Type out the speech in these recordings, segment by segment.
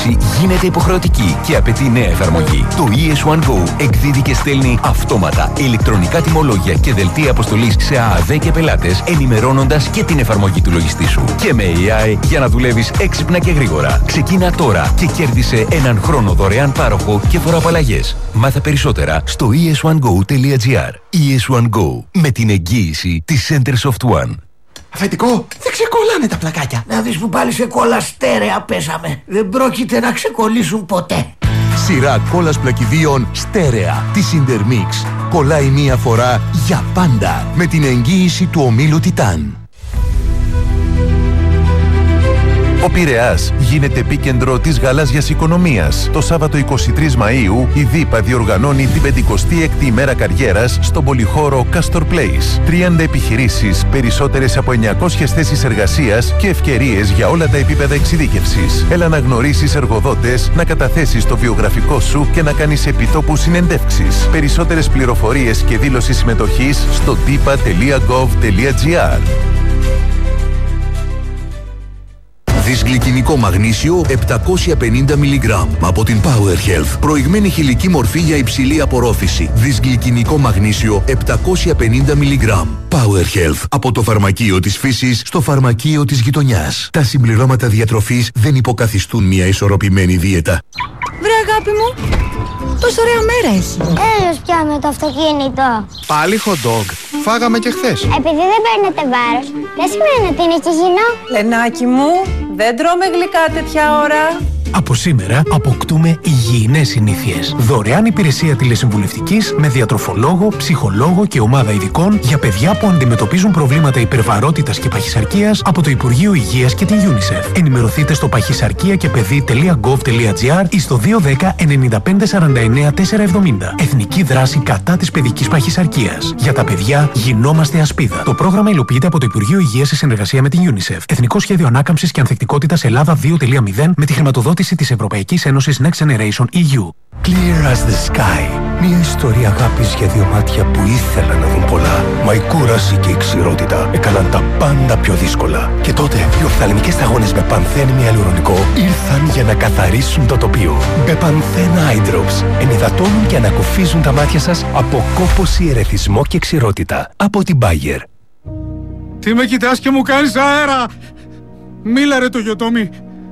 εγγύηση γίνεται υποχρεωτική και απαιτεί νέα εφαρμογή. Το ES1 Go εκδίδει και στέλνει αυτόματα ηλεκτρονικά τιμολόγια και δελτία αποστολής σε ΑΑΔ και πελάτες, ενημερώνοντας και την εφαρμογή του λογιστή σου. Και με AI για να δουλεύεις έξυπνα και γρήγορα. Ξεκίνα τώρα και κέρδισε έναν χρόνο δωρεάν πάροχο και φοροαπαλλαγές. Μάθε περισσότερα στο es1go.gr. ES1 Go, με την εγγύηση της Centersoft One. Αφεντικό, δεν ξεκολλάνε τα πλακάκια. Να δεις που πάλι σε κόλλα στέρεα πέσαμε. Δεν πρόκειται να ξεκολλήσουν ποτέ. Σειρά κόλλας πλακιδίων στέρεα της Intermix. Κολλάει μία φορά για πάντα με την εγγύηση του ομίλου Τιτάν. Ο Πειραιάς γίνεται επίκεντρο της γαλάζιας οικονομίας. Το Σάββατο 23 Μαΐου η ΔΥΠΑ διοργανώνει την 56η ημέρα καριέρας στον πολυχώρο Castor Place. 30 επιχειρήσεις, περισσότερες από 900 θέσεις εργασίας και ευκαιρίες για όλα τα επίπεδα εξειδίκευσης. Έλα να γνωρίσεις εργοδότες, να καταθέσεις το βιογραφικό σου και να κάνεις επιτόπου συνεντεύξεις. Περισσότερες πληροφορίες και δήλωση συμμετοχής στο dipa.gov.gr. Δυσγλυκινικό μαγνήσιο 750 mg από την Power Health. Προηγμένη χηλική μορφή για υψηλή απορρόφηση. Δυσγλυκινικό μαγνήσιο 750 mg. Power Health. Από το φαρμακείο της φύσης στο φαρμακείο της γειτονιάς. Τα συμπληρώματα διατροφής δεν υποκαθιστούν μια ισορροπημένη δίαιτα. Βρε αγάπη μου, τόσο ωραία μέρα έχει. Έλεος πια με το αυτοκίνητο. Πάλι hot dog. Φάγαμε και χθες. Επειδή δεν παίρνετε βάρος, δεν σημαίνει ότι είναι υγιεινό. Λενάκι μου, δεν τρώμε γλυκά τέτοια ώρα. Από σήμερα αποκτούμε υγιεινές συνήθειες. Δωρεάν υπηρεσία τηλεσυμβουλευτικής με διατροφολόγο, ψυχολόγο και ομάδα ειδικών για παιδιά που αντιμετωπίζουν προβλήματα υπερβαρότητας και παχυσαρκίας από το Υπουργείο Υγείας και την UNICEF. Ενημερωθείτε στο pachisarkiakepeди.gov.gr ή στο 210 95 49 470. Εθνική δράση κατά της παιδικής παχυσαρκίας. Για τα παιδιά γινόμαστε ασπίδα. Το πρόγραμμα υλοποιείται από το Υπουργείο Υγείας σε συνεργασία με την UNICEF. Εθνικό Σχέδιο Ανάκαμψης και Ανθεκτικότητας Ελλάδα 2.0 με τη χρηματοδότηση της Ευρωπαϊκής Ένωσης Next Generation EU. Clear as the sky. Μια ιστορία αγάπης για δύο μάτια που ήθελαν να δουν πολλά. Μα η κούραση και η ξηρότητα έκαναν τα πάντα πιο δύσκολα. Και τότε οι οφθαλμικές σταγόνες με πανθένη αλουρονικό ήρθαν για να καθαρίσουν το τοπίο. Μπεπανθέν Eye Drops ενυδατώνουν και ανακουφίζουν τα μάτια σας από κόπωση, ερεθισμό και ξηρότητα. Από την Bayer. Τι με κοιτάς και μου κάνεις αέρα! Μίλα ρε το Γιωτόμι!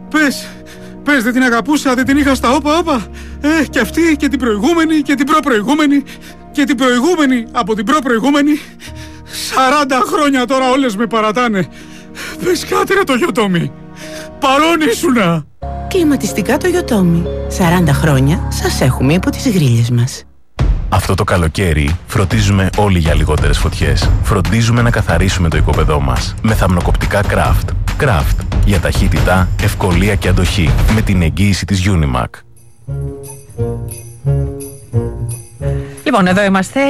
Πες, δεν την αγαπούσα, δεν την είχα στα όπα. Και αυτή και την προηγούμενη και την προπροηγούμενη και την προηγούμενη από την προπροηγούμενη. 40 χρόνια τώρα όλες με παρατάνε. Πες κάτι ρε το Γιωτόμι! Παρόν ήσουνα! Κλιματιστικά το Γιωτόμι. 40 χρόνια σας έχουμε υπό τις γρίλες μας. Αυτό το καλοκαίρι φροντίζουμε όλοι για λιγότερες φωτιές. Φροντίζουμε να καθαρίσουμε το οικόπεδό μας με θαμνοκοπτικά Craft. Craft για ταχύτητα, ευκολία και αντοχή με την εγγύηση της Unimac. Λοιπόν, εδώ είμαστε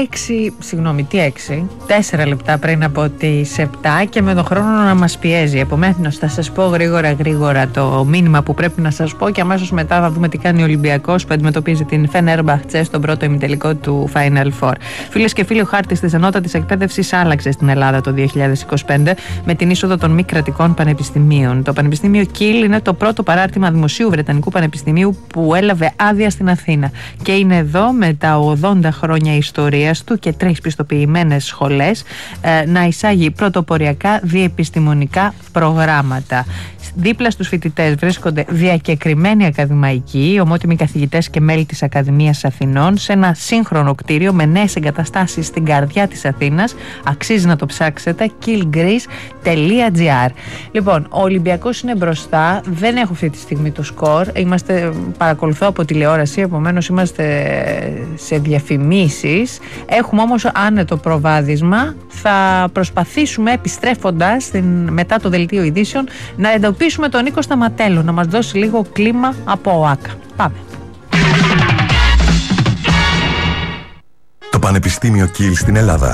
4 λεπτά πριν από τις 7 και με τον χρόνο να μας πιέζει. Επομένως θα σας πω γρήγορα το μήνυμα που πρέπει να σας πω και αμέσως μετά θα δούμε τι κάνει ο Ολυμπιακός που αντιμετωπίζει την Φενέρμπαχτσε στον πρώτο ημιτελικό του Final Four. Φίλες και φίλοι, ο χάρτης της ανώτατης εκπαίδευσης άλλαξε στην Ελλάδα το 2025 με την είσοδο των μη κρατικών πανεπιστημίων. Το Πανεπιστήμιο Κιλ είναι το πρώτο παράρτημα δημοσίου Βρετανικού Πανεπιστημίου που έλαβε άδεια στην Αθήνα και είναι εδώ με τα 80 χρόνια ιστορίας του και 3 πιστοποιημένες σχολές να εισάγει πρωτοποριακά διεπιστημονικά προγράμματα. Δίπλα στους φοιτητές βρίσκονται διακεκριμένοι ακαδημαϊκοί, ομότιμοι καθηγητές και μέλη της Ακαδημίας Αθηνών σε ένα σύγχρονο κτίριο με νέες εγκαταστάσεις στην καρδιά της Αθήνας. Αξίζει να το ψάξετε, killgreece.gr. Λοιπόν, ο Ολυμπιακός είναι μπροστά, δεν έχω αυτή τη στιγμή το σκορ, παρακολουθώ από τηλεόραση, επομένως είμαστε σε διαφημίσεις, έχουμε όμως άνετο προβάδισμα. Θα προσπαθήσουμε επιστρέφοντας μετά το δελτίο ειδήσεων να εντοπίσουμε τον Νίκο Σταματέλο να μας δώσει λίγο κλίμα από ΟΑΚΑ. Πάμε. Το Πανεπιστήμιο Κιλ στην Ελλάδα. Το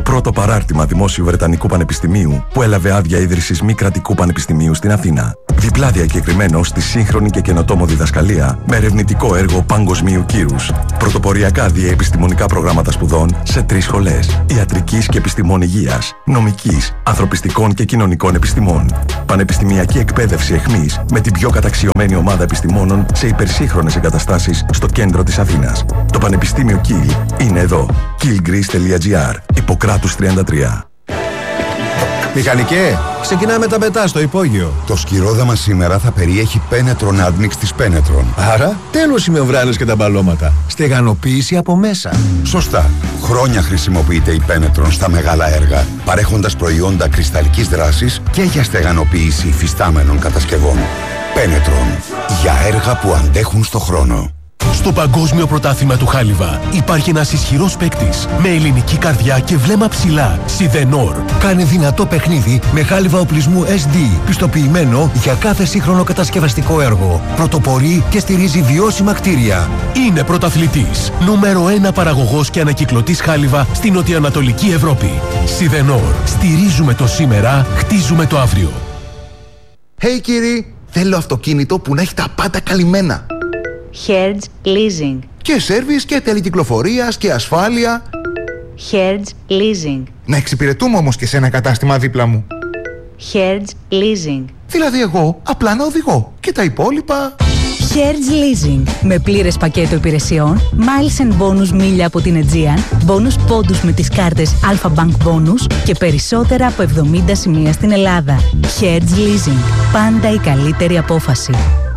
πρώτο παράρτημα Δημόσιου Βρετανικού Πανεπιστημίου που έλαβε άδεια ίδρυσης μη κρατικού πανεπιστημίου στην Αθήνα. Διπλά διακεκριμένο στη σύγχρονη και καινοτόμο διδασκαλία με ερευνητικό έργο παγκοσμίου κύρους. Πρωτοποριακά διαεπιστημονικά προγράμματα σπουδών σε 3 σχολές: ιατρικής και επιστημών υγείας, νομικής, ανθρωπιστικών και κοινωνικών επιστημών. Πανεπιστημιακή εκπαίδευση εχμής με την πιο καταξιωμένη ομάδα επιστημόνων σε υπερσύγχρονες εγκαταστάσεις στο κέντρο της Αθήνας. Το Πανεπιστήμιο Kiel είναι εδώ. kielgreece.gr, Ιπποκράτους 33. Μηχανικέ, ξεκινάμε τα πετά στο υπόγειο. Το σκυρόδαμα σήμερα θα περιέχει Penetron Admix της Penetron. Άρα, τέλος οι μεμβράνες και τα μπαλώματα. Στεγανοποίηση από μέσα. Σωστά. Χρόνια χρησιμοποιείται η Penetron στα μεγάλα έργα, παρέχοντας προϊόντα κρυσταλλικής δράσης και για στεγανοποίηση υφιστάμενων κατασκευών. Penetron. Για έργα που αντέχουν στο χρόνο. Στο Παγκόσμιο Πρωτάθλημα του Χάλιβα υπάρχει ένας ισχυρός παίκτης με ελληνική καρδιά και βλέμμα ψηλά. Σιδενόρ. Κάνει δυνατό παιχνίδι με χάλιβα οπλισμού SD, πιστοποιημένο για κάθε σύγχρονο κατασκευαστικό έργο. Πρωτοπορεί και στηρίζει βιώσιμα κτίρια. Είναι πρωταθλητής. Νούμερο 1 παραγωγός και ανακυκλωτής χάλιβα στην νοτιοανατολική Ευρώπη. Σιδενόρ. Στηρίζουμε το σήμερα, χτίζουμε το αύριο. Hey κύριοι, θέλω αυτοκίνητο που να έχει τα πάντα καλυμμένα. Hertz Leasing. Και σέρβις και τέλη κυκλοφορίας και ασφάλεια. Hertz Leasing. Να εξυπηρετούμε όμως και σε ένα κατάστημα δίπλα μου. Hertz Leasing. Δηλαδή εγώ απλά να οδηγώ και τα υπόλοιπα... Hertz Leasing. Με πλήρες πακέτο υπηρεσιών, miles and bonus μίλια από την Aegean, bonus πόντους με τις κάρτες Alpha Bank Bonus και περισσότερα από 70 σημεία στην Ελλάδα. Hertz Leasing. Πάντα η καλύτερη απόφαση.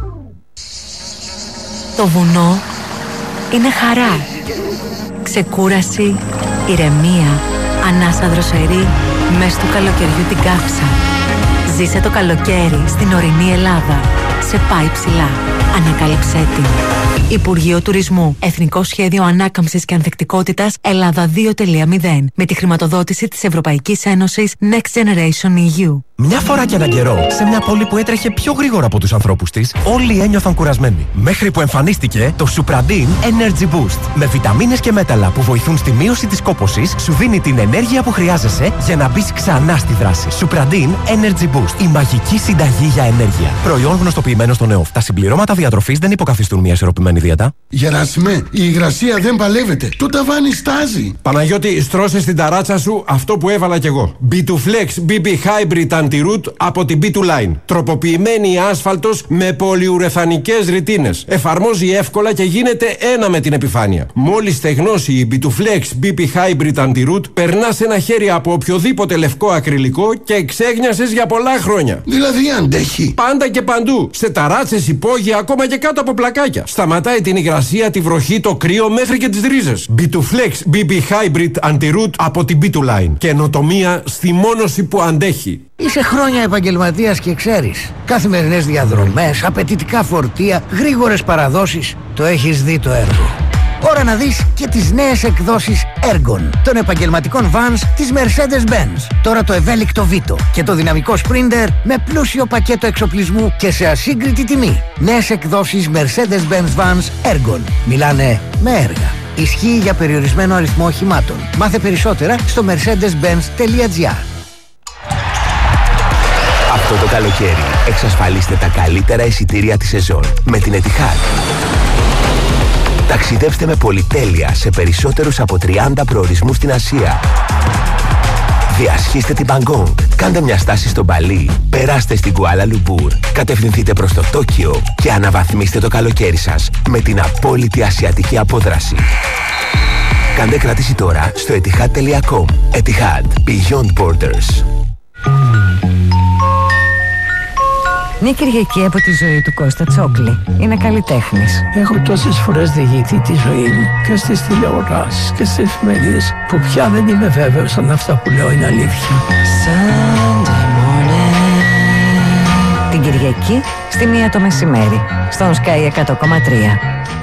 Το βουνό είναι χαρά, ξεκούραση, ηρεμία, ανάσα δροσερή, μες του καλοκαιριού την καύσα. Ζήσε το καλοκαίρι στην ορεινή Ελλάδα. Σε πάει ψηλά. Ανακάλυψέ την. Υπουργείο Τουρισμού. Εθνικό Σχέδιο Ανάκαμψης και Ανθεκτικότητας Ελλάδα 2.0. Με τη χρηματοδότηση της Ευρωπαϊκής Ένωσης Next Generation EU. Μια φορά και έναν καιρό, σε μια πόλη που έτρεχε πιο γρήγορα από τους ανθρώπους της, όλοι ένιωθαν κουρασμένοι. Μέχρι που εμφανίστηκε το Supradin Energy Boost. Με βιταμίνες και μέταλλα που βοηθούν στη μείωση της κόπωσης, σου δίνει την ενέργεια που χρειάζεσαι για να μπεις ξανά στη δράση. Supradin Energy Boost. Η μαγική συνταγή για ενέργεια. Προϊόν γνωστοποιημένο στον ΕΟΦ. Τα συμπληρώματα διατροφής δεν υποκαθιστούν μια ισορροπημένη δίαιτα. Γεράσιμε, η υγρασία δεν παλεύεται. Το ταβάνι στάζει. Παναγιώτη, στρώσε στην ταράτσα σου αυτό που έβαλα κι εγώ. B2Flex BB Hybrid Anti-Root από την B2Line. Τροποποιημένη άσφαλτος με πολυουρεθανικές ρητίνες. Εφαρμόζει εύκολα και γίνεται ένα με την επιφάνεια. Μόλις στεγνώσει η B2Flex BB Hybrid Anti-Root, περνάς ένα χέρι από οποιοδήποτε λευκό ακριλικό και εξέγνιασες για πολλά χρόνια. Δηλαδή αντέχει. Πάντα και παντού. Σε ταράτσες, υπόγεια, ακόμα και κάτω από πλακάκια. Σταματάει την υγρασία, τη βροχή, το κρύο μέχρι και τις ρίζες. B2Flex BB Hybrid Anti-Root από την B2Line. Καινοτομία στη μόνωση που αντέχει. Είσαι χρόνια επαγγελματίας και ξέρεις. Καθημερινές διαδρομές, απαιτητικά φορτία, γρήγορες παραδόσεις. Το έχεις δει το έργο. Ώρα να δεις και τις νέες εκδόσεις Ergon των επαγγελματικών vans της Mercedes-Benz. Τώρα το ευέλικτο Vito και το δυναμικό Sprinter με πλούσιο πακέτο εξοπλισμού και σε ασύγκριτη τιμή. Νέες εκδόσεις Mercedes-Benz vans Ergon. Μιλάνε με έργα. Ισχύει για περιορισμένο αριθμό οχημάτων. Μάθε περισσότερα στο mercedes-benz.gr. Αυτό το καλοκαίρι εξασφαλίστε τα καλύτερα εισιτήρια της σεζόν με την Etihad. Ταξιδεύστε με πολυτέλεια σε περισσότερους από 30 προορισμούς στην Ασία. Διασχίστε την Μπαγκόγκ, κάντε μια στάση στο Μπαλί, περάστε στην Κουάλα Λουμπούρ, κατευθυνθείτε προς το Τόκιο και αναβαθμίστε το καλοκαίρι σας με την απόλυτη ασιατική απόδραση. Κάντε κράτηση τώρα στο etihad.com. Etihad. Beyond Borders. Μια Κυριακή από τη ζωή του Κώστα Τσόκλη. Είναι καλλιτέχνης. Έχω τόσες φορές διηγηθεί τη ζωή μου και στις τηλεοράσεις και στις εφημερίδες που πια δεν είμαι βέβαιος αν αυτά που λέω είναι αλήθεια. Την Κυριακή στη 1 το μεσημέρι στον Sky 100,3.